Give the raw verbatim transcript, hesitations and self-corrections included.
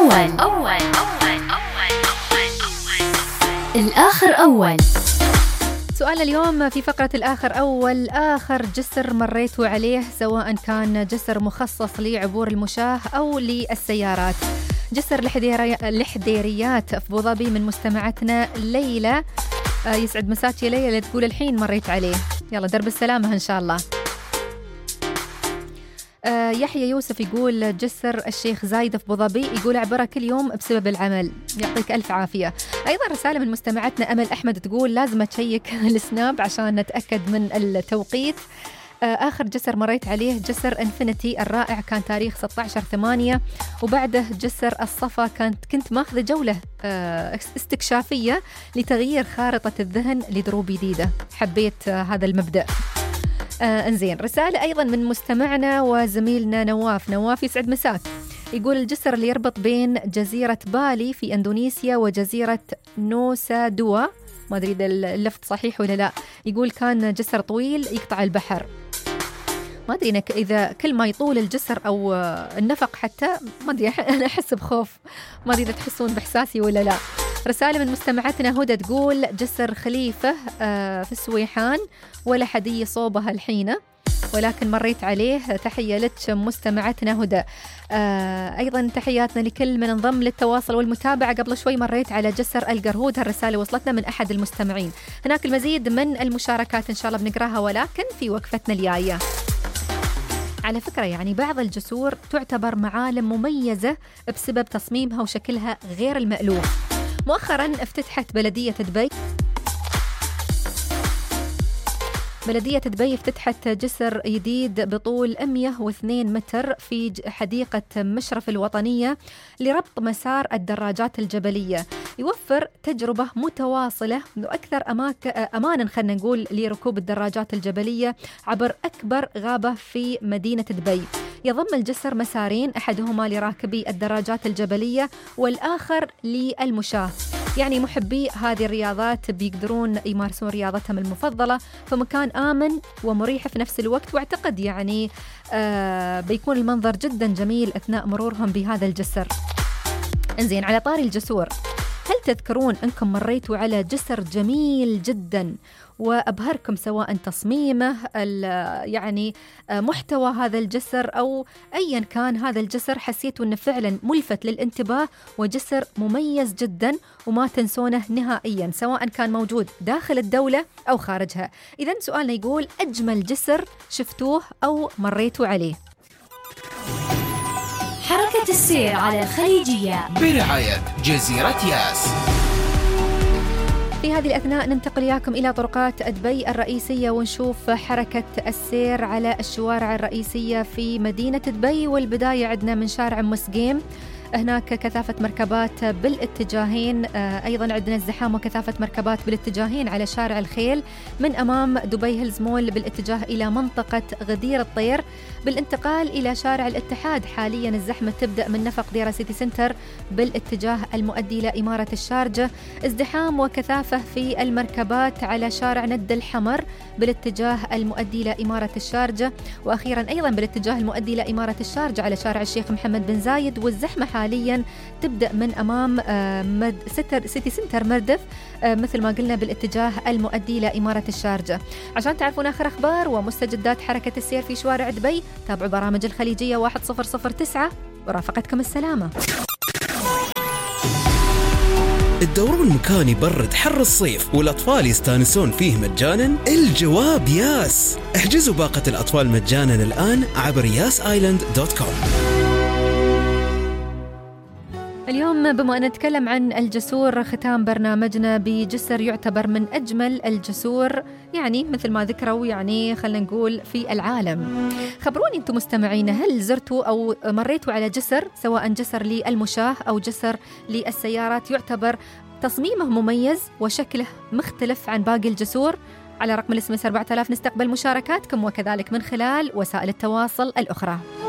أول أول أول الآخر أول. سؤال اليوم في فقرة الآخر أول: آخر جسر مريتوا عليه، سواء كان جسر مخصص لعبور المشاة أو للسيارات. جسر الحديريات في أبوظبي من مستمعتنا ليلى. آه يسعد مساك يا ليلى، تقول الحين مريت عليه. يلا درب السلامة إن شاء الله. آه يحيى يوسف يقول جسر الشيخ زايد في أبوظبي، يقول أعبره كل يوم بسبب العمل، يعطيك ألف عافية. أيضا رسالة من مستمعتنا أمل أحمد تقول لازم أتشيك السناب عشان نتأكد من التوقيت. آخر جسر مريت عليه جسر انفينيتي الرائع، كان تاريخ ستة عشر ثمانية، وبعده جسر الصفا كانت كنت ماخذة جولة استكشافية لتغيير خارطة الذهن لدروب جديدة. حبيت هذا المبدأ. آه انزين، رسالة أيضا من مستمعنا وزميلنا نواف. نواف يسعد مساك، يقول الجسر اللي يربط بين جزيرة بالي في أندونيسيا وجزيرة نوسا دوا، ما أدري إذا اللفظ صحيح ولا لا، يقول كان جسر طويل يقطع البحر. ما أدري إذا كل ما يطول الجسر أو النفق حتى، ما أدري أنا أحس بخوف، ما أدري إذا تحسون بإحساسي ولا لا. رسالة من مستمعتنا هدى تقول جسر خليفة في السويحان، ولا حدي صوبها الحين ولكن مريت عليه. تحية لك مستمعتنا هدى. آه أيضا تحياتنا لكل من انضم للتواصل والمتابعة. قبل شوي مريت على جسر القرهود، هالرسالة وصلتنا من أحد المستمعين. هناك المزيد من المشاركات إن شاء الله بنقراها، ولكن في وقفتنا الجاية. على فكرة يعني بعض الجسور تعتبر معالم مميزة بسبب تصميمها وشكلها غير المألوف. مؤخرا افتتحت بلدية دبي بلدية دبي افتتحت جسر جديد بطول مئة واثنين متر في حديقة مشرف الوطنية لربط مسار الدراجات الجبلية، يوفر تجربة متواصلة وأكثر أماك... أمانا خلنا نقول لركوب الدراجات الجبلية عبر أكبر غابة في مدينة دبي. يضم الجسر مسارين، أحدهما لراكبي الدراجات الجبلية والآخر للمشاة، يعني محبي هذه الرياضات بيقدرون يمارسون رياضتهم المفضلة في مكان آمن ومريح في نفس الوقت. واعتقد يعني آه بيكون المنظر جدا جميل أثناء مرورهم بهذا الجسر. انزين، على طاري الجسور، هل تذكرون أنكم مريتوا على جسر جميل جدا وأبهركم سواء تصميمه يعني محتوى هذا الجسر أو أيا كان هذا الجسر، حسيتوا أنه فعلا ملفت للانتباه وجسر مميز جدا وما تنسونه نهائيا، سواء كان موجود داخل الدولة أو خارجها؟ إذن سؤالنا يقول أجمل جسر شفتوه أو مريتوا عليه. حركة السير على الخليجية برعاية جزيرة ياس. في هذه الأثناء ننتقل إياكم إلى طرقات دبي الرئيسية ونشوف حركة السير على الشوارع الرئيسية في مدينة دبي. والبداية عندنا من شارع مسقيم، هناك كثافة مركبات بالاتجاهين. أيضا عندنا ازدحام وكثافة مركبات بالاتجاهين على شارع الخيل من أمام دبي هيلز مول بالاتجاه إلى منطقة غدير الطير. بالانتقال إلى شارع الاتحاد حاليا الزحمة تبدأ من نفق ديرة سيتي سنتر بالاتجاه المؤدي إلى إمارة الشارجة. ازدحام وكثافة في المركبات على شارع ند الحمر بالاتجاه المؤدي إلى إمارة الشارجة. وأخيرا أيضا بالاتجاه المؤدي إلى إمارة الشارجة على شارع الشيخ محمد بن زايد. والزحمة حاليا تبدأ من أمام مد ستر سيتي سنتر مردف مثل ما قلنا بالاتجاه المؤدي إلى إمارة الشارجة. عشان تعرفون آخر أخبار ومستجدات حركة السير في شوارع دبي، تابعوا برامج الخليجية واحد صفر صفر تسعة ورافقتكم السلامة. الدورون مكان يبرد حر الصيف والأطفال يستانسون فيه مجانا؟ الجواب ياس. احجزوا باقة الأطفال مجانا الآن عبر ياس آيلاند دوت كوم. اليوم بما أن نتكلم عن الجسور، ختام برنامجنا بجسر يعتبر من أجمل الجسور يعني مثل ما ذكروا يعني خلنا نقول في العالم. خبروني أنتم مستمعين، هل زرتوا أو مريتوا على جسر سواء جسر للمشاة أو جسر للسيارات يعتبر تصميمه مميز وشكله مختلف عن باقي الجسور؟ على رقم الاسم أربعة آلاف نستقبل مشاركاتكم وكذلك من خلال وسائل التواصل الأخرى.